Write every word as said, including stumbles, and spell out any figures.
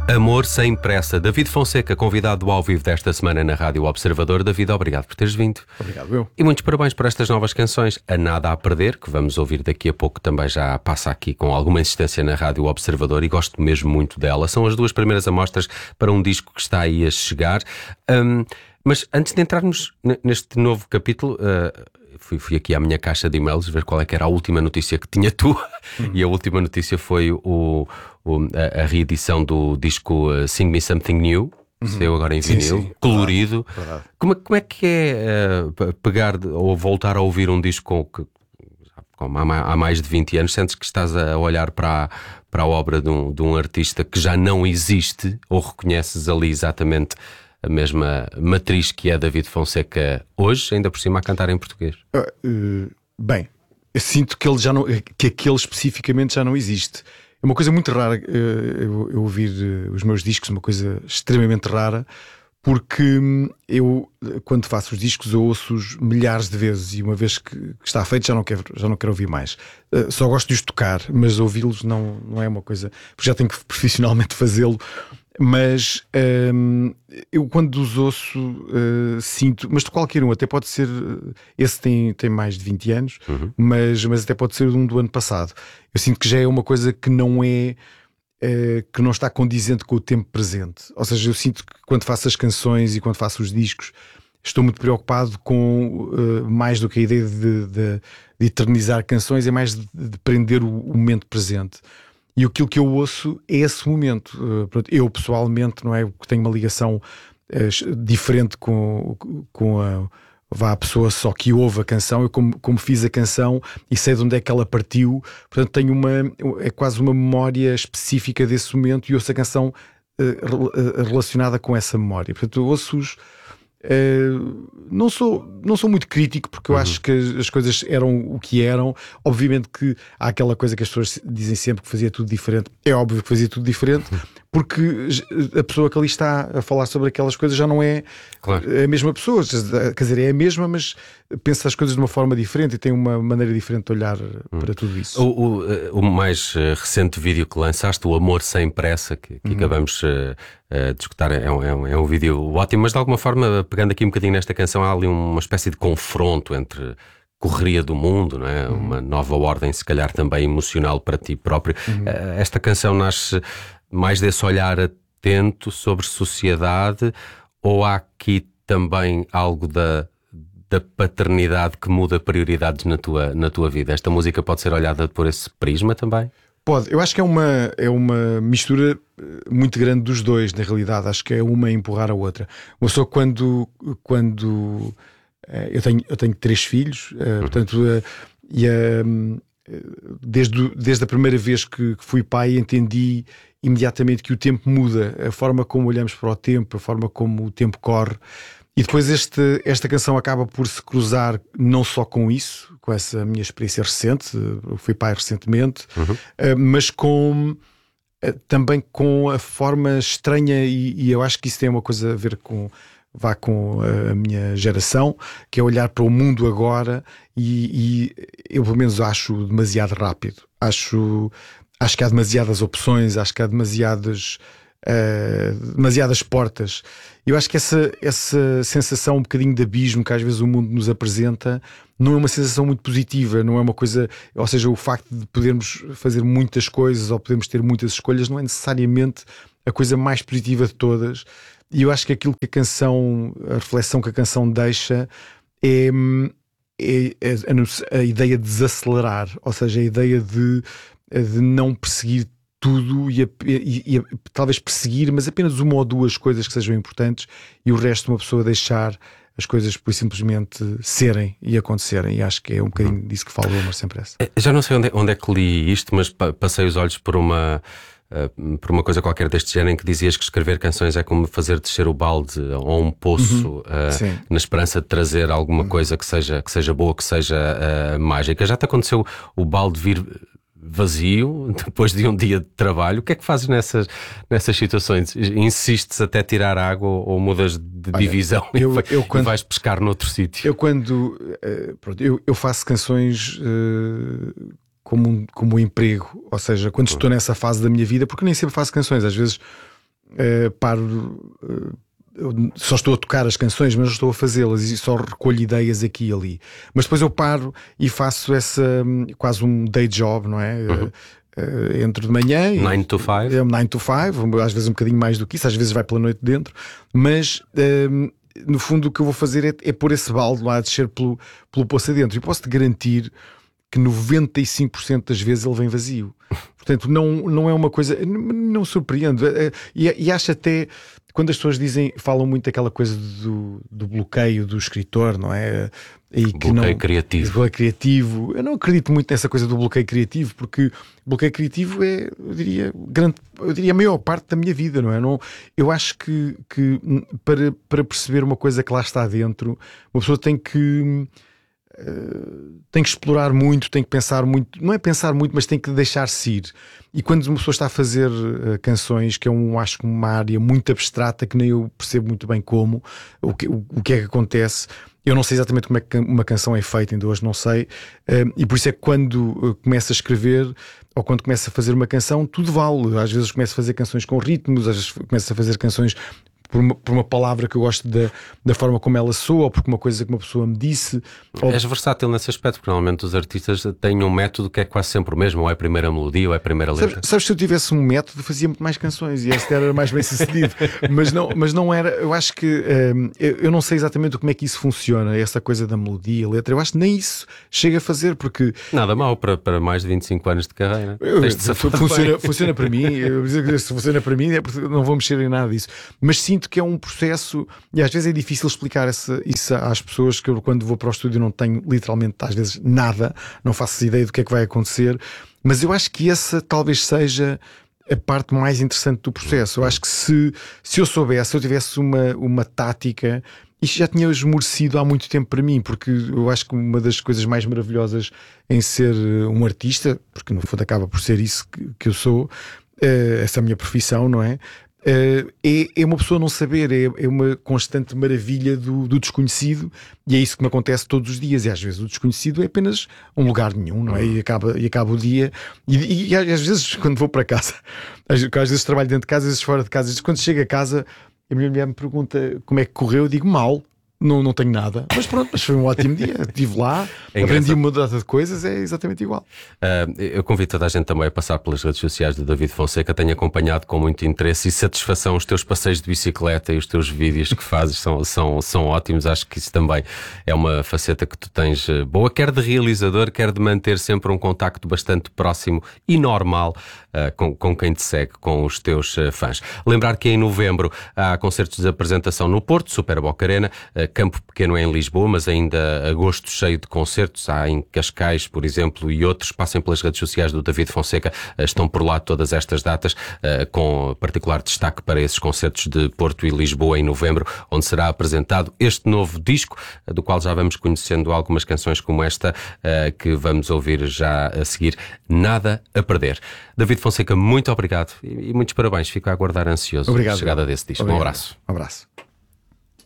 Amor sem pressa. David Fonseca, convidado ao vivo desta semana na Rádio Observador. David, obrigado por teres vindo. Obrigado, eu. E muitos parabéns por estas novas canções. A Nada a Perder, que vamos ouvir daqui a pouco, também já passa aqui com alguma insistência na Rádio Observador e gosto mesmo muito dela. São as duas primeiras amostras para um disco que está aí a chegar. Um, mas antes de entrarmos neste novo capítulo... Uh, Fui, fui aqui à minha caixa de e-mails ver qual é que era a última notícia que tinha tu. Uhum. E a última notícia foi o, o, a, a reedição do disco uh, Sing Me Something New, que uhum. saiu agora em vinil, sim, sim. colorido. Verdade, verdade. Como, como é que é uh, pegar ou voltar a ouvir um disco com, com, há, há mais de vinte anos? Sentes que estás a olhar para, para a obra de um, de um artista que já não existe, ou reconheces ali exatamente a mesma matriz que é David Fonseca hoje, ainda por cima a cantar em português? Uh, uh, bem, eu sinto que, ele já não, que aquele especificamente já não existe. É uma coisa muito rara uh, eu, eu ouvir uh, os meus discos, uma coisa extremamente rara, porque eu, quando faço os discos, eu ouço-os milhares de vezes e uma vez que, que está feito já não quero, já não quero ouvir mais. Uh, só gosto de os tocar, mas ouvi-los não, não é uma coisa, porque já tenho que profissionalmente fazê-lo. Mas hum, eu quando os ouço uh, sinto, mas de qualquer um, até pode ser, esse tem, tem mais de vinte anos, uhum. mas, mas até pode ser um do ano passado. Eu sinto que já é uma coisa que não é, uh, que não está condizente com o tempo presente. Ou seja, eu sinto que quando faço as canções e quando faço os discos, estou muito preocupado com uh, mais do que a ideia de, de, de eternizar canções, é mais de, de prender o, o momento presente. E aquilo que eu ouço é esse momento. Eu pessoalmente, não é, que tenho uma ligação uh, diferente com, com a, vá, a pessoa só que ouve a canção. Eu como, como fiz a canção e sei de onde é que ela partiu, portanto tenho uma, é quase uma memória específica desse momento e ouço a canção uh, relacionada com essa memória. Portanto eu ouço-os. Uh, não sou, não sou muito crítico porque eu uhum. acho que as coisas eram o que eram. Obviamente que há aquela coisa que as pessoas dizem sempre que fazia tudo diferente. É óbvio que fazia tudo diferente porque a pessoa que ali está a falar sobre aquelas coisas já não é claro. a mesma pessoa, quer dizer, é a mesma, mas pensa as coisas de uma forma diferente e tem uma maneira diferente de olhar hum. para tudo isso. O, o, o mais recente vídeo que lançaste, o Amor Sem Pressa, que, que hum. acabamos uh, uh, de escutar, é um, é, um, é um vídeo ótimo, mas de alguma forma, pegando aqui um bocadinho nesta canção, há ali uma espécie de confronto entre correria do mundo, não é? Uhum. Uma nova ordem, se calhar também emocional para ti próprio. Uhum. Esta canção nasce mais desse olhar atento sobre sociedade, ou há aqui também algo da, da paternidade que muda prioridades na tua, na tua vida? Esta música pode ser olhada por esse prisma também? Pode, eu acho que é uma, é uma mistura muito grande dos dois, na realidade. Acho que é uma a empurrar a outra. Uma pessoa quando... quando Eu tenho, eu tenho três filhos, uh, portanto, uh, e, uh, desde, desde a primeira vez que, que fui pai, entendi imediatamente que o tempo muda, a forma como olhamos para o tempo, a forma como o tempo corre. E depois este, esta canção acaba por se cruzar não só com isso, com essa minha experiência recente, eu fui pai recentemente, uhum. uh, mas com. Uh, também com a forma estranha, e, e eu acho que isso tem uma coisa a ver com. Vá com a minha geração, que é olhar para o mundo agora e, e eu pelo menos acho demasiado rápido. Acho, acho que há demasiadas opções, acho que há demasiadas, uh, demasiadas portas. Eu acho que essa, essa sensação um bocadinho de abismo que às vezes o mundo nos apresenta não é uma sensação muito positiva, não é uma coisa, ou seja, o facto de podermos fazer muitas coisas ou podermos ter muitas escolhas não é necessariamente a coisa mais positiva de todas. E eu acho que aquilo que a canção, a reflexão que a canção deixa é, é, é a, a ideia de desacelerar, ou seja, a ideia de, de não perseguir tudo e, a, e, e talvez perseguir, mas apenas uma ou duas coisas que sejam importantes e o resto uma pessoa deixar as coisas por simplesmente serem e acontecerem. E acho que é um bocadinho disso que fala o Amor Sem Pressa. Já não sei onde é, onde é que li isto, mas passei os olhos por uma... Uh, por uma coisa qualquer deste género em que dizias que escrever canções é como fazer descer o balde ou um poço, uhum. uh, na esperança de trazer alguma uhum. coisa que seja, que seja boa, que seja uh, mágica. Já te aconteceu o balde vir vazio depois de um dia de trabalho? O que é que fazes nessas, nessas situações? Insistes até tirar água ou mudas de Olha, divisão eu, e, eu quando, e vais pescar noutro sítio? Eu quando uh, pronto, eu, eu faço canções uh, como um, como um emprego, ou seja, quando estou nessa fase da minha vida, porque nem sempre faço canções, às vezes uh, paro, uh, só estou a tocar as canções, mas não estou a fazê-las e só recolho ideias aqui e ali. Mas depois eu paro e faço essa quase um day job, não é? Uhum. Uh, entre de manhã e nine to five, é nine to five, às vezes um bocadinho mais do que isso, às vezes vai pela noite dentro, mas uh, no fundo o que eu vou fazer é, é pôr esse balde lá a descer pelo, pelo poço adentro, e posso-te garantir que noventa e cinco por cento das vezes ele vem vazio. Portanto, não, não é uma coisa, não, não surpreende, e, e acho até, quando as pessoas dizem, falam muito daquela coisa do, do bloqueio do escritor, não é? E que bloqueio não, criativo. bloqueio criativo. Eu não acredito muito nessa coisa do bloqueio criativo, porque bloqueio criativo é, eu diria, grande, eu diria a maior parte da minha vida, não é? Não, eu acho que, que para, para perceber uma coisa que lá está dentro, uma pessoa tem que Uh, tem que explorar muito, tem que pensar muito, não é pensar muito, mas tem que deixar-se ir. E quando uma pessoa está a fazer uh, canções, que é um, acho que uma área muito abstrata, que nem eu percebo muito bem como, o que, o, o que é que acontece, eu não sei exatamente como é que uma canção é feita, ainda hoje não sei, uh, e por isso é que quando uh, começo a escrever, ou quando começo a fazer uma canção, tudo vale. Às vezes começo a fazer canções com ritmos, às vezes começo a fazer canções Por uma, por uma palavra que eu gosto da, da forma como ela soa, ou por uma coisa que uma pessoa me disse. Ou... És versátil nesse aspecto, porque normalmente os artistas têm um método que é quase sempre o mesmo, ou é a primeira melodia, ou é a primeira letra. Sabes, sabes, se eu tivesse um método, fazia muito mais canções e este era mais bem sucedido. mas, não, mas não era, eu acho que um, eu, eu não sei exatamente como é que isso funciona, essa coisa da melodia, letra, eu acho que nem isso chega a fazer, porque nada mal para, para mais de vinte e cinco anos de carreira. Eu, funciona, funciona para mim, eu dizer que se funciona para mim é porque não vou mexer em nada disso. Mas sinto que é um processo, e às vezes é difícil explicar essa, isso às pessoas, que eu quando vou para o estúdio não tenho literalmente às vezes nada, não faço ideia do que é que vai acontecer, mas eu acho que essa talvez seja a parte mais interessante do processo. Eu acho que se, se eu soubesse, se eu tivesse uma, uma tática, isto já tinha esmorecido há muito tempo para mim, porque eu acho que uma das coisas mais maravilhosas em ser um artista, porque no fundo acaba por ser isso que, que eu sou, essa é a minha profissão, não é? Uh, é, é uma pessoa não saber, é, é uma constante maravilha do, do desconhecido, e é isso que me acontece todos os dias. E às vezes o desconhecido é apenas um lugar nenhum, não é? E acaba, e acaba o dia, e, e, e às vezes quando vou para casa, às, às vezes trabalho dentro de casa, às vezes fora de casa, às vezes quando chego a casa, a minha mulher me pergunta como é que correu, eu digo mal. Não, não tenho nada, mas pronto, mas foi um ótimo dia. Estive lá, é aprendi uma data de coisas, é exatamente igual. Uh, eu convido toda a gente também a passar pelas redes sociais do David Fonseca. Tenho acompanhado com muito interesse e satisfação os teus passeios de bicicleta e os teus vídeos que fazes, são, são, são ótimos. Acho que isso também é uma faceta que tu tens boa, quer de realizador, quer de manter sempre um contacto bastante próximo e normal uh, com, com quem te segue, com os teus uh, fãs. Lembrar que em novembro há concertos de apresentação no Porto, Super Boca Arena, uh, Campo Pequeno é em Lisboa, mas ainda agosto cheio de concertos. Há em Cascais, por exemplo, e outros. Passem pelas redes sociais do David Fonseca, estão por lá todas estas datas, com particular destaque para esses concertos de Porto e Lisboa em novembro, onde será apresentado este novo disco, do qual já vamos conhecendo algumas canções como esta, que vamos ouvir já a seguir, Nada a Perder. David Fonseca, muito obrigado e muitos parabéns. Fico a aguardar ansioso obrigado, a chegada desse disco. Obrigado. Um abraço. Um abraço.